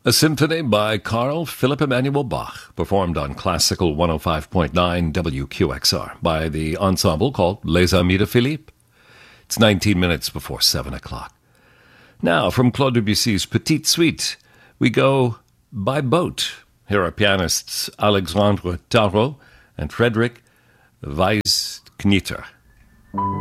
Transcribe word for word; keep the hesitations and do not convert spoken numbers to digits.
A symphony by Carl Philipp Emanuel Bach, performed on Classical one oh five point nine W Q X R by the ensemble called Les Amis de Philippe. It's nineteen minutes before seven o'clock. Now, from Claude Debussy's Petite Suite, we go by boat. Here are pianists Alexandre Tarot and Frederick Weissknetter.